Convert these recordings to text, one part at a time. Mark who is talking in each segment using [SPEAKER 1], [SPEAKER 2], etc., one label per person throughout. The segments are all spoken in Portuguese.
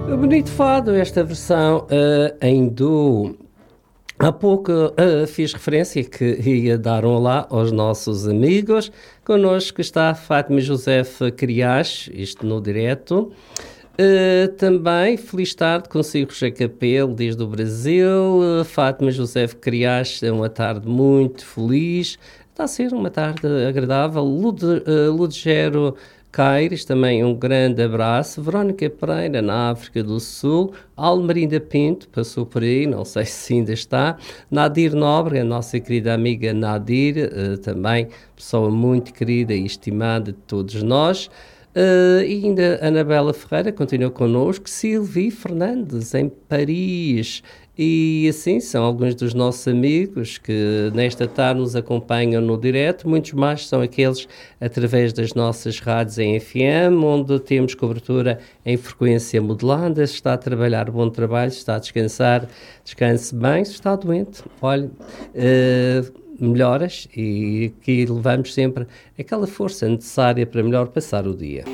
[SPEAKER 1] Bonito fado, esta versão em duo. Há pouco fiz referência que ia dar um olá aos nossos amigos. Connosco está Fátima Josefa Criás, isto no direto. Também, feliz tarde, consigo José Capelo, desde o Brasil. Fátima Josefa Criás, é uma tarde muito feliz. Está a ser uma tarde agradável. Ludgero Caires, também um grande abraço. Verónica Pereira, na África do Sul. Almerinda Pinto, passou por aí, não sei se ainda está. Nadir Nobre, a nossa querida amiga Nadir, também pessoa muito querida e estimada de todos nós. E ainda Anabela Ferreira continua connosco. Silvia Fernandes, em Paris. E assim, são alguns dos nossos amigos que nesta tarde nos acompanham no direto. Muitos mais são aqueles através das nossas rádios em FM, onde temos cobertura em frequência modulada. Se está a trabalhar, bom trabalho. Se está a descansar, descanse bem. Se está doente, olhe, melhoras, e que levamos sempre aquela força necessária para melhor passar o dia.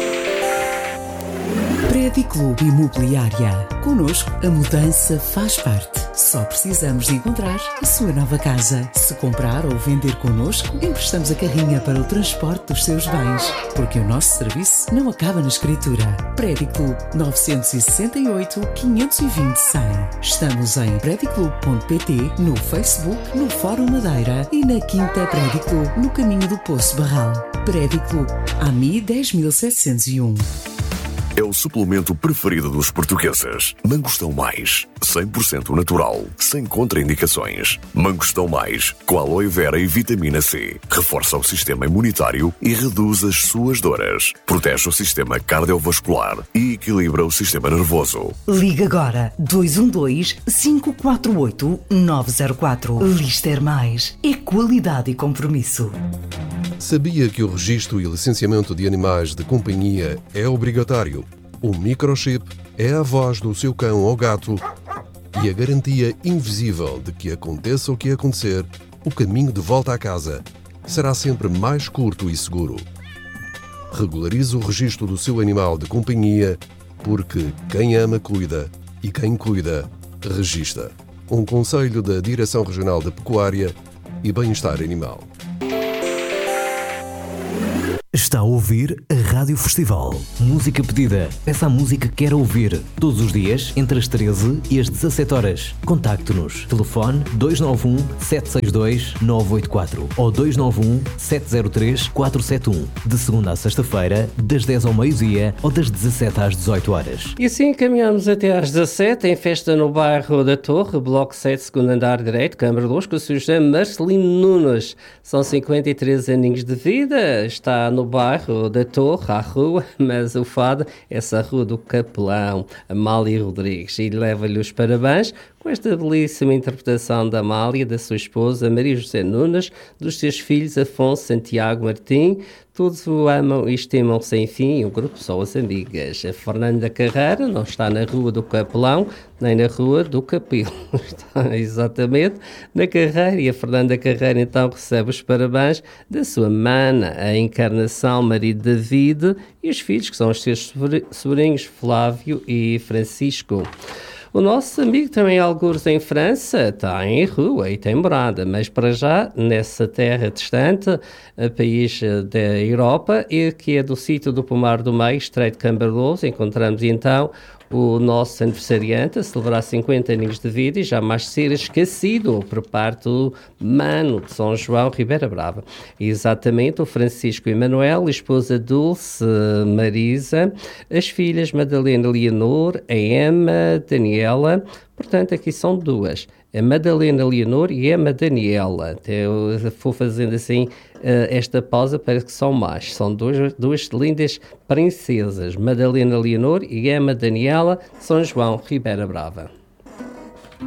[SPEAKER 2] Prédio Clube Imobiliária. Connosco, a mudança faz parte. Só precisamos de encontrar a sua nova casa. Se comprar ou vender connosco, emprestamos a carrinha para o transporte dos seus bens. Porque o nosso serviço não acaba na escritura. Prédio Clube 968 520 100. Estamos em prediclube.pt, no Facebook, no Fórum Madeira e na Quinta Prédio Clube, no caminho do Poço Barral. Prédio Clube, AMI 10701.
[SPEAKER 3] É o suplemento preferido dos portugueses. Mangostão Mais, 100% natural, sem contraindicações. Mangostão Mais, com aloe vera e vitamina C. Reforça o sistema imunitário e reduz as suas dores. Protege o sistema cardiovascular e equilibra o sistema nervoso.
[SPEAKER 2] Liga agora 212-548-904. Lister Mais. É qualidade e compromisso.
[SPEAKER 4] Sabia que o registro e licenciamento de animais de companhia é obrigatório? O microchip é a voz do seu cão ou gato e a garantia invisível de que aconteça o que acontecer, o caminho de volta à casa será sempre mais curto e seguro. Regularize o registro do seu animal de companhia, porque quem ama cuida e quem cuida registra. Um conselho da Direção Regional da Pecuária e Bem-Estar Animal.
[SPEAKER 5] Está a ouvir a Rádio Festival. Música pedida. Peça a música que quer ouvir. Todos os dias, entre as 13 e as 17 horas. Contacte-nos. Telefone 291-762-984 ou 291-703-471. De segunda a sexta-feira, das 10 ao meio-dia ou das 17 às 18 horas.
[SPEAKER 1] E assim caminhamos até às 17, em festa no bairro da Torre, Bloco 7, segundo andar direito, Câmara Luz, com o Sr. José Marcelino Nunes. São 53 aninhos de vida, está no bairro da Torre, à rua, mas o fado, essa rua do Capelão, Amália Rodrigues, e leva-lhe os parabéns com esta belíssima interpretação da Amália, da sua esposa Maria José Nunes, dos seus filhos Afonso, Santiago, Martim. Todos o amam e estimam sem fim, e um grupo são as amigas. A Fernanda Carreira não está na Rua do Capelão, nem na Rua do Capelo. Está exatamente na Carreira, e a Fernanda Carreira então recebe os parabéns da sua mana, a Encarnação, marido David, e os filhos, que são os seus sobrinhos Flávio e Francisco. O nosso amigo também, algures em França, está em rua e tem morada, mas para já, nessa terra distante, país da Europa, e que é do sítio do Pomar do Meio, Estreito de Cambarlouros, encontramos então o nosso aniversariante a celebrar 50 aninhos de vida e jamais ser esquecido por parte do Mano de São João, Ribeira Brava. Exatamente, o Francisco Emanuel, a esposa Dulce Marisa, as filhas Madalena Leonor, a Emma Daniela. Portanto, aqui são duas, a Madalena Leonor e a Emma Daniela. Eu vou fazendo assim esta pausa, parece que são mais. São duas lindas princesas, Madalena Leonor e Emma Daniela, São João, Ribeira Brava.